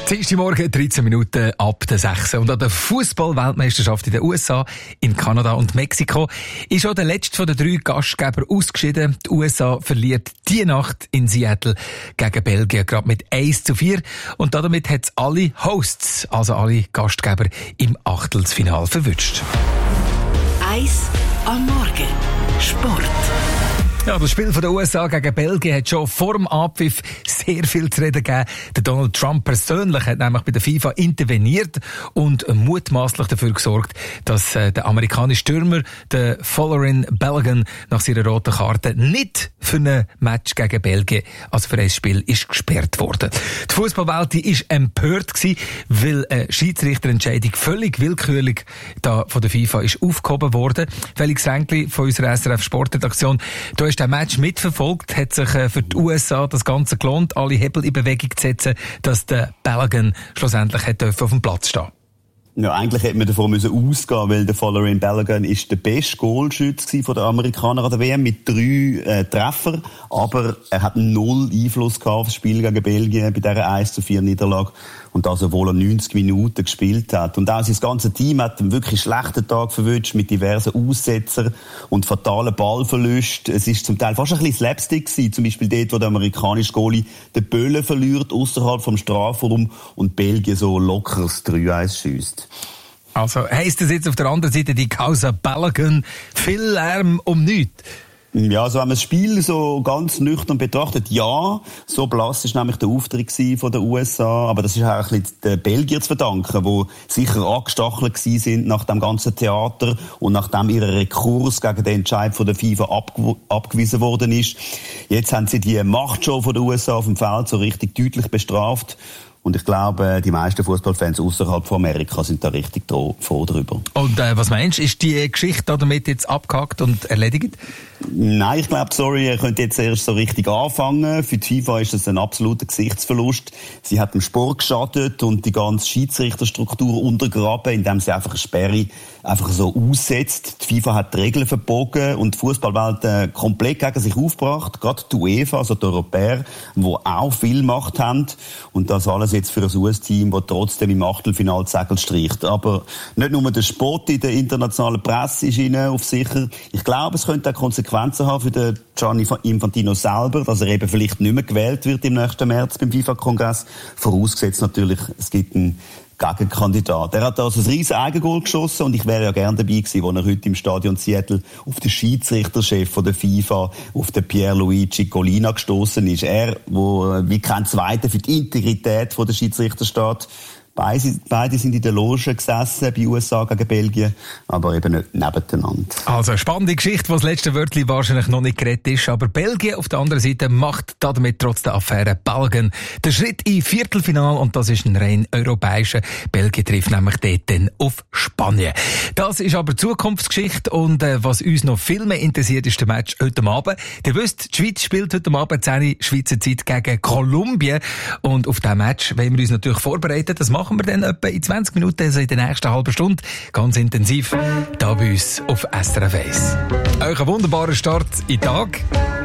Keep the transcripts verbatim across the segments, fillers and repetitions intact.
Dienstagmorgen, dreizehn Minuten ab der sechs. Und an der Fußball-Weltmeisterschaft in den U S A, in Kanada und Mexiko ist auch der letzte von den drei Gastgeber ausgeschieden. Die U S A verliert die Nacht in Seattle gegen Belgien gerade mit eins zu vier. Und damit hat es alle Hosts, also alle Gastgeber, im Achtelfinale verwünscht. Eins am Morgen. Sport. Ja, das Spiel von der U S A gegen Belgien hat schon vor dem Abpfiff sehr viel zu reden gegeben. Der Donald Trump persönlich hat nämlich bei der FIFA interveniert und mutmaßlich dafür gesorgt, dass äh, der amerikanische Stürmer, der Folarin Balogun, nach seiner roten Karte nicht für ein Match gegen Belgien, also für ein Spiel, ist gesperrt worden. Die Fußballwelt ist empört gewesen, weil eine Schiedsrichterentscheidung völlig willkürlich da von der FIFA ist aufgehoben worden. Felix Ränkli von unserer S R F Sportredaktion, du hast den Match mitverfolgt, hat sich für die U S A das Ganze gelohnt, alle Hebel in Bewegung zu setzen, dass der Balogun schlussendlich auf dem Platz stehen. Ja, eigentlich hätte man davon ausgehen müssen, weil der Folarin Balogun ist der beste Goalschütze der Amerikaner an der W M mit drei äh, Treffern, aber er hat null Einfluss gehabt auf das Spiel gegen Belgien bei dieser eins zu vier Niederlage. Und das, obwohl er neunzig Minuten gespielt hat. Und auch sein ganzes Team hat einen wirklich schlechten Tag verwünscht mit diversen Aussetzern und fatalen Ballverlusten. Es ist zum Teil fast ein bisschen Slapstick gewesen. Zum Beispiel dort, wo der amerikanische Goalie den Böllen verliert, außerhalb vom Strafraum und Belgien so lockeres drei eins schiesst. Also heisst das jetzt auf der anderen Seite die Causa Balogun viel Lärm um nichts? Ja, also wenn man das Spiel so ganz nüchtern betrachtet, ja, so blass ist nämlich der Auftritt von der U S A, aber das ist auch ein bisschen den Belgier zu verdanken, die sicher angestachelt gewesen sind nach dem ganzen Theater und nachdem ihr Rekurs gegen den Entscheid von der FIFA abgew- abgewiesen worden ist. Jetzt haben sie die Machtshow von der U S A auf dem Feld so richtig deutlich bestraft. Und ich glaube, die meisten Fußballfans außerhalb von Amerika sind da richtig froh drüber. Und äh, was meinst du, ist die Geschichte damit jetzt abgehakt und erledigt? Nein, ich glaube, sorry, ihr könnt jetzt erst so richtig anfangen. Für die FIFA ist das ein absoluter Gesichtsverlust. Sie hat dem Sport geschadet und die ganze Schiedsrichterstruktur untergraben, indem sie einfach eine Sperre einfach so aussetzt. Die FIFA hat die Regeln verbogen und die Fußballwelt äh, komplett gegen sich aufgebracht. Gerade die UEFA, also die Europäer, die auch viel Macht haben. Und das alles jetzt für ein U S-Team, das trotzdem im Achtelfinale die Segel streicht. Aber nicht nur der Sport in der internationalen Presse ist ihnen auf sicher. Ich glaube, es könnte auch Konsequenzen haben für den Gianni Infantino selber, dass er eben vielleicht nicht mehr gewählt wird im nächsten März beim FIFA-Kongress. Vorausgesetzt natürlich, es gibt einen Gegenkandidat. Er hat also ein riesen Eigengoal geschossen und ich wäre ja gerne dabei gewesen, wo er heute im Stadion Seattle auf den Schiedsrichterchef von der FIFA, auf den Pierluigi Collina gestoßen ist. Er, wo wie kein Zweiter für die Integrität von der Schiedsrichter steht. Beide, beide sind in der Loge gesessen bei U S A gegen Belgien, aber eben nicht nebeneinander. Also eine spannende Geschichte, wo das letzte Wörtchen wahrscheinlich noch nicht geredet ist. Aber Belgien auf der anderen Seite macht damit trotz der Affäre Balogun den Schritt in Viertelfinale und das ist ein rein europäischer. Belgien trifft nämlich dort dann auf Spanien. Das ist aber Zukunftsgeschichte und äh, was uns noch viel mehr interessiert, ist der Match heute Abend. Ihr wisst, die Schweiz spielt heute Abend zehn Uhr Schweizer Zeit gegen Kolumbien und auf diesen Match wollen wir uns natürlich vorbereiten. Das machen wir dann etwa in zwanzig Minuten, also in der nächsten halben Stunde, ganz intensiv, da bei uns auf S R F eins. Euch einen wunderbaren Start in den Tag.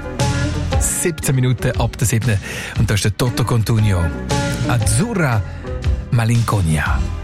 siebzehn Minuten ab der siebten. Und da ist der Toto Cutugno. Azzurra Malinconia.